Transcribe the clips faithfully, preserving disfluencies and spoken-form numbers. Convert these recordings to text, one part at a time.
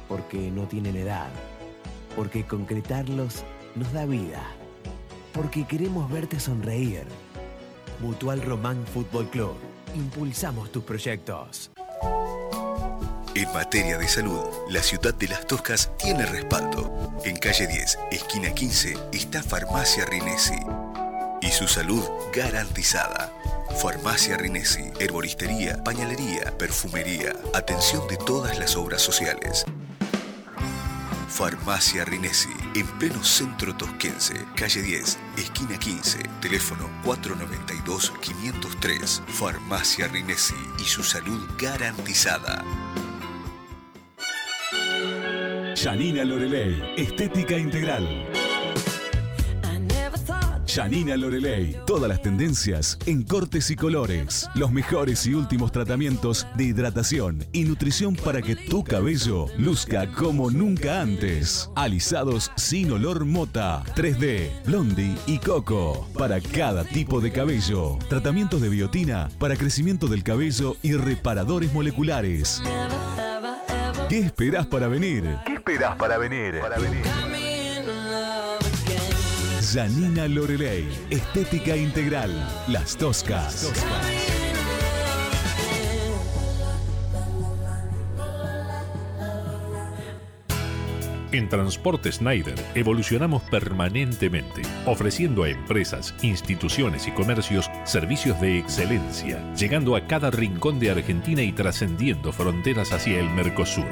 porque no tienen edad, porque concretarlos nos da vida, porque queremos verte sonreír. Mutual Román Fútbol Club. Impulsamos tus proyectos. En materia de salud, la ciudad de Las Toscas tiene respaldo. En calle diez, esquina quince, está Farmacia Rinesi. Y su salud garantizada. Farmacia Rinesi, herboristería, pañalería, perfumería, atención de todas las obras sociales. Farmacia Rinesi, en pleno centro tosquense, calle diez, esquina quince, teléfono cuatro nueve dos, cinco cero tres. Farmacia Rinesi y su salud garantizada. Janina Loreley, estética integral. Janina Loreley, todas las tendencias en cortes y colores, los mejores y últimos tratamientos de hidratación y nutrición para que tu cabello luzca como nunca antes. Alisados sin olor mota, tres D, blondie y coco, para cada tipo de cabello. Tratamientos de biotina para crecimiento del cabello y reparadores moleculares. ¿Qué esperás para venir? ¿Qué esperás para venir? Para venir. Janina Loreley, estética integral, Las Toscas. En Transporte Schneider evolucionamos permanentemente, ofreciendo a empresas, instituciones y comercios servicios de excelencia, llegando a cada rincón de Argentina y trascendiendo fronteras hacia el Mercosur.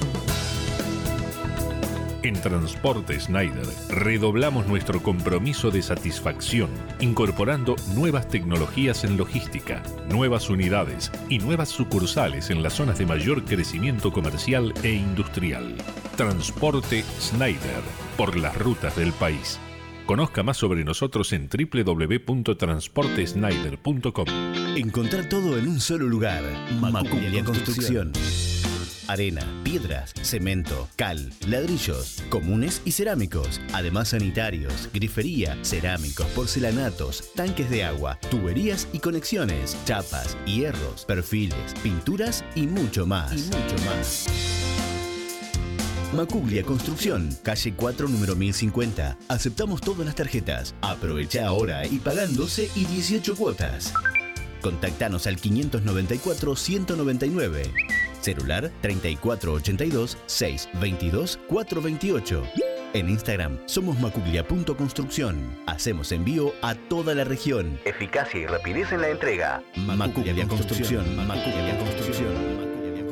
En Transporte Schneider redoblamos nuestro compromiso de satisfacción, incorporando nuevas tecnologías en logística, nuevas unidades y nuevas sucursales en las zonas de mayor crecimiento comercial e industrial. Transporte Schneider, por las rutas del país. Conozca más sobre nosotros en doble u doble u doble u punto transporte schneider punto com. Encontrar todo en un solo lugar. Macuglia Construcción. Arena, piedras, cemento, cal, ladrillos, comunes y cerámicos. Además sanitarios, grifería, cerámicos, porcelanatos, tanques de agua, tuberías y conexiones, chapas, hierros, perfiles, pinturas y mucho más. Y mucho más. Macuglia Construcción, calle cuatro, número mil cincuenta. Aceptamos todas las tarjetas. Aprovecha ahora y pagan doce y dieciocho cuotas. Contactanos al quinientos noventa y cuatro, ciento noventa y nueve. Celular treinta y cuatro ochenta y dos, seiscientos veintidós, cuatrocientos veintiocho. En Instagram somos macuglia punto construcción. Hacemos envío a toda la región. Eficacia y rapidez en la entrega. Macuglia Construcción. Macuglia Construcción.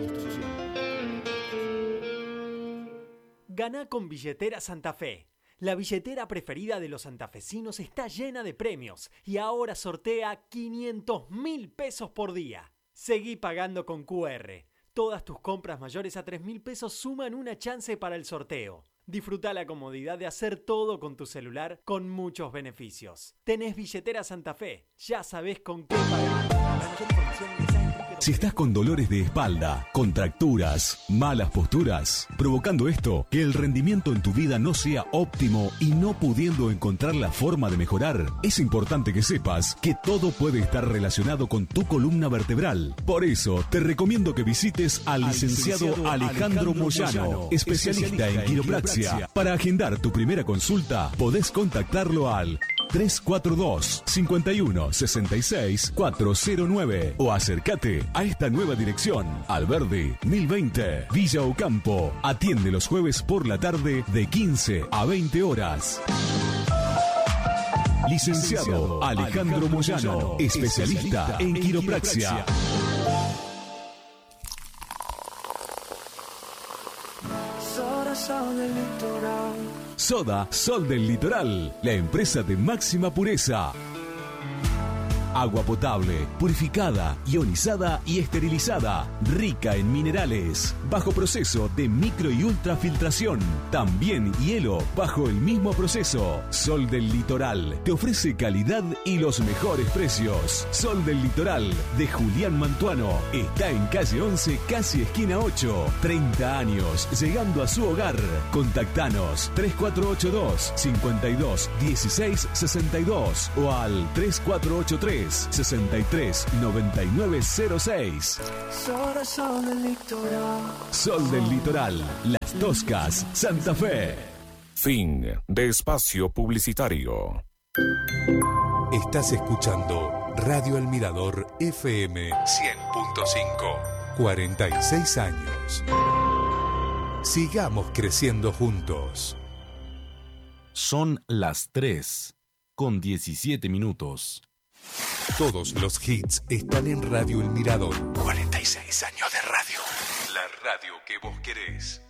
Ganá con Billetera Santa Fe. La billetera preferida de los santafesinos está llena de premios y ahora sortea quinientos mil pesos por día. Seguí pagando con Q R. Todas tus compras mayores a tres mil pesos suman una chance para el sorteo. Disfruta la comodidad de hacer todo con tu celular con muchos beneficios. Tenés Billetera Santa Fe. Ya sabés con qué pagar. Si estás con dolores de espalda, contracturas, malas posturas, provocando esto, que el rendimiento en tu vida no sea óptimo y no pudiendo encontrar la forma de mejorar, es importante que sepas que todo puede estar relacionado con tu columna vertebral. Por eso, te recomiendo que visites al licenciado, licenciado Alejandro, Alejandro Moyano, Moyano, especialista en quiropraxia. Para agendar tu primera consulta, podés contactarlo al tres cuatro dos, cinco uno, seis seis, cuatro cero nueve o acércate a esta nueva dirección, Alberdi mil veinte, Villa Ocampo. Atiende los jueves por la tarde de quince a veinte horas. Licenciado Alejandro Moyano, especialista en quiropraxia. Soda Sol del Litoral. Soda Sol del Litoral, la empresa de máxima pureza. Agua potable, purificada, ionizada y esterilizada, rica en minerales, bajo proceso de micro y ultrafiltración, también hielo bajo el mismo proceso. Sol del Litoral te ofrece calidad y los mejores precios. Sol del Litoral de Julián Mantuano está en calle once, casi esquina ocho. treinta años llegando a su hogar. Contactanos tres cuatro ocho dos, cinco dos, uno seis seis dos o al tres cuatro ocho tres, tres sesenta y tres noventa y nueve cero seis. Sol, sol del litoral. Sol del Litoral, Las Toscas, Santa Fe. Fin de espacio publicitario. Estás escuchando Radio El Mirador F M cien punto cinco. cuarenta y seis años. Sigamos creciendo juntos. Son las tres con diecisiete minutos. Todos los hits están en Radio El Mirador. cuarenta y seis años de radio. La radio que vos querés.